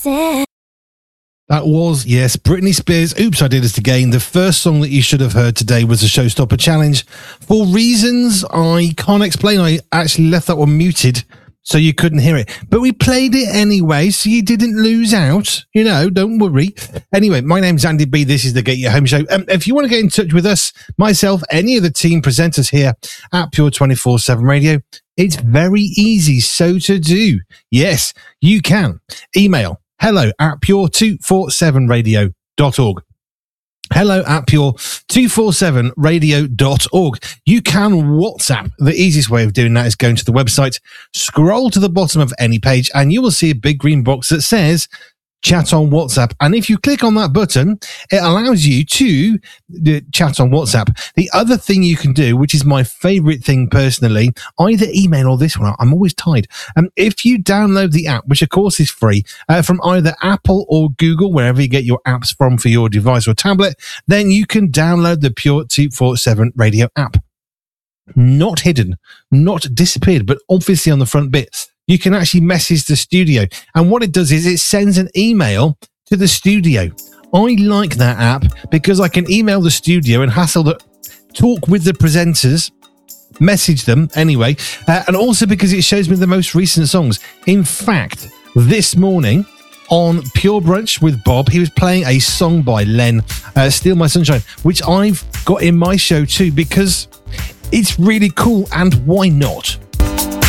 That was, yes, Britney Spears, Oops, I Did It Again. The first song that you should have heard today was the Showstopper Challenge. For reasons I can't explain, I actually left that one muted so you couldn't hear it. But we played it anyway, so you didn't lose out. You know, don't worry. Anyway, my name's Andy B. This is the Get Your Home Show. If you want to get in touch with us, myself, any of the team presenters here at Pure 24/7 Radio, it's very easy so to do. Yes, you can. Email hello@pure247radio.org. hello@pure247radio.org. You can WhatsApp. The easiest way of doing that is going to the website, scroll to the bottom of any page, and you will see a big green box that says chat on WhatsApp. And if you click on that button, it allows you to chat on WhatsApp. The other thing you can do, which is my favorite thing personally, either email or this one, I'm always tied. If you download the app, which of course is free, from either Apple or Google, wherever you get your apps from for your device or tablet, then you can download the Pure 247 Radio app. Not hidden, not disappeared, but obviously on the front bit. You can actually message the studio. And what it does is it sends an email to the studio. I like that app because I can email the studio and talk with the presenters, message them anyway, and also because it shows me the most recent songs. In fact, this morning on Pure Brunch with Bob, he was playing a song by Len, Steal My Sunshine, which I've got in my show too because it's really cool, and why not?